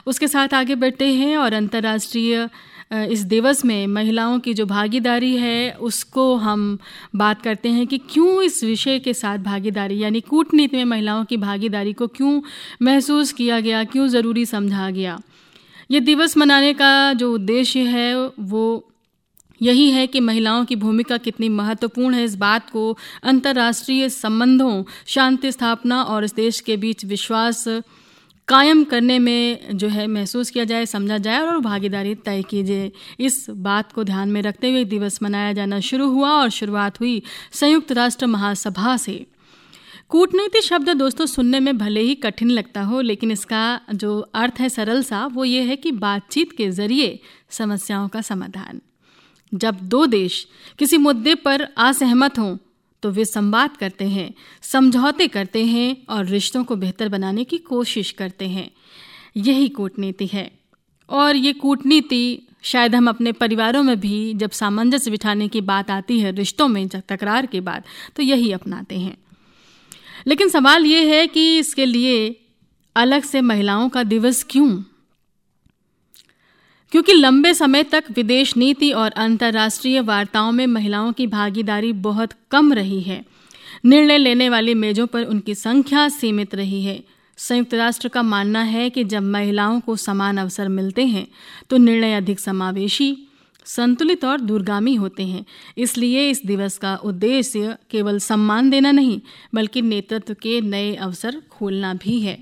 उसके साथ आगे बढ़ते हैं और अंतर्राष्ट्रीय इस दिवस में महिलाओं की जो भागीदारी है उसको हम बात करते हैं कि क्यों इस विषय के साथ भागीदारी यानी कूटनीति में महिलाओं की भागीदारी को क्यों महसूस किया गया, क्यों ज़रूरी समझा गया। ये दिवस मनाने का जो उद्देश्य है वो यही है कि महिलाओं की भूमिका कितनी महत्वपूर्ण है इस बात को अंतर्राष्ट्रीय संबंधों, शांति स्थापना और इस देश के बीच विश्वास कायम करने में जो है महसूस किया जाए, समझा जाए और भागीदारी तय की जाए। इस बात को ध्यान में रखते हुए दिवस मनाया जाना शुरू हुआ और शुरुआत हुई संयुक्त राष्ट्र महासभा से। कूटनीति शब्द दोस्तों सुनने में भले ही कठिन लगता हो, लेकिन इसका जो अर्थ है सरल सा वो ये है कि बातचीत के जरिए समस्याओं का समाधान। जब दो देश किसी मुद्दे पर असहमत हों तो वे संवाद करते हैं, समझौते करते हैं और रिश्तों को बेहतर बनाने की कोशिश करते हैं। यही कूटनीति है। और ये कूटनीति शायद हम अपने परिवारों में भी जब सामंजस्य बिठाने की बात आती है, रिश्तों में जब तकरार के बाद, तो यही अपनाते हैं। लेकिन सवाल ये है कि इसके लिए अलग से महिलाओं का दिवस क्यों? क्योंकि लंबे समय तक विदेश नीति और अंतर्राष्ट्रीय वार्ताओं में महिलाओं की भागीदारी बहुत कम रही है। निर्णय लेने वाली मेजों पर उनकी संख्या सीमित रही है। संयुक्त राष्ट्र का मानना है कि जब महिलाओं को समान अवसर मिलते हैं तो निर्णय अधिक समावेशी, संतुलित और दूरगामी होते हैं। इसलिए इस दिवस का उद्देश्य केवल सम्मान देना नहीं, बल्कि नेतृत्व के नए अवसर खोलना भी है।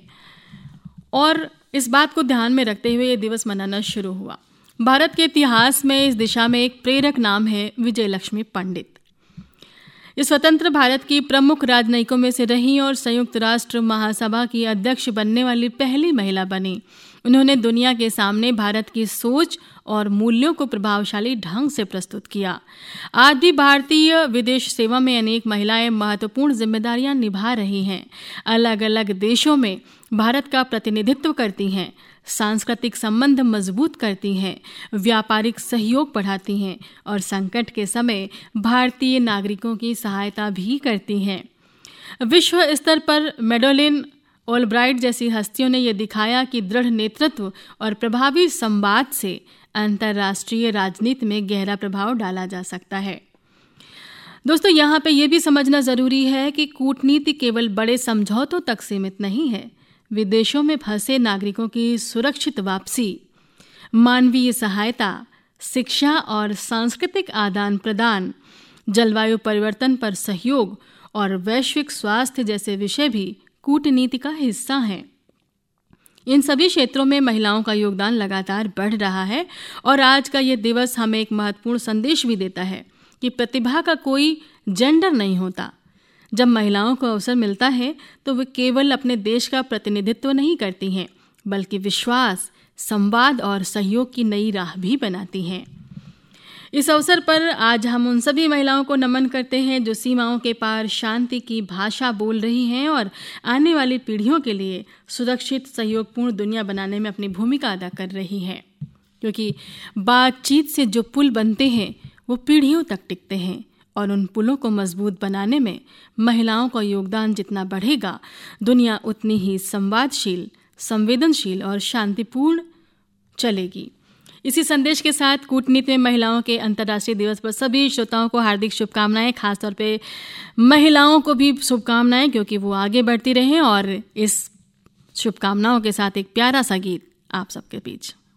और इस बात को ध्यान में रखते हुए ये दिवस मनाना शुरू हुआ। भारत के इतिहास में इस दिशा में एक प्रेरक नाम है विजयलक्ष्मी पंडित। ये स्वतंत्र भारत की प्रमुख राजनयिकों में से रही और संयुक्त राष्ट्र महासभा की अध्यक्ष बनने वाली पहली महिला बनी। उन्होंने दुनिया के सामने भारत की सोच और मूल्यों को प्रभावशाली ढंग से प्रस्तुत किया। आज भी भारतीय विदेश सेवा में अनेक महिलाएं महत्वपूर्ण जिम्मेदारियां निभा रही हैं। अलग अलग देशों में भारत का प्रतिनिधित्व करती हैं, सांस्कृतिक संबंध मजबूत करती हैं, व्यापारिक सहयोग बढ़ाती हैं और संकट के समय भारतीय नागरिकों की सहायता भी करती हैं। विश्व स्तर पर मैडेलिन ऑलब्राइट जैसी हस्तियों ने यह दिखाया कि दृढ़ नेतृत्व और प्रभावी संवाद से अंतर्राष्ट्रीय राजनीति में गहरा प्रभाव डाला जा सकता है। दोस्तों, यहाँ पे ये भी समझना ज़रूरी है कि कूटनीति केवल बड़े समझौतों तक सीमित नहीं है। विदेशों में फंसे नागरिकों की सुरक्षित वापसी, मानवीय सहायता, शिक्षा और सांस्कृतिक आदान प्रदान, जलवायु परिवर्तन पर सहयोग और वैश्विक स्वास्थ्य जैसे विषय भी कूटनीति का हिस्सा हैं। इन सभी क्षेत्रों में महिलाओं का योगदान लगातार बढ़ रहा है और आज का ये दिवस हमें एक महत्वपूर्ण संदेश भी देता है कि प्रतिभा का कोई जेंडर नहीं होता। जब महिलाओं को अवसर मिलता है तो वे केवल अपने देश का प्रतिनिधित्व नहीं करती हैं, बल्कि विश्वास, संवाद और सहयोग की नई राह भी बनाती हैं। इस अवसर पर आज हम उन सभी महिलाओं को नमन करते हैं जो सीमाओं के पार शांति की भाषा बोल रही हैं और आने वाली पीढ़ियों के लिए सुरक्षित, सहयोगपूर्ण दुनिया बनाने में अपनी भूमिका अदा कर रही हैं। क्योंकि बातचीत से जो पुल बनते हैं वो पीढ़ियों तक टिकते हैं और उन पुलों को मजबूत बनाने में महिलाओं का योगदान जितना बढ़ेगा, दुनिया उतनी ही संवादशील, संवेदनशील और शांतिपूर्ण चलेगी। इसी संदेश के साथ कूटनीति में महिलाओं के अंतर्राष्ट्रीय दिवस पर सभी श्रोताओं को हार्दिक शुभकामनाएं। खासतौर पे महिलाओं को भी शुभकामनाएं, क्योंकि वो आगे बढ़ती रहें। और इस शुभकामनाओं के साथ एक प्यारा सा गीत आप सबके बीच।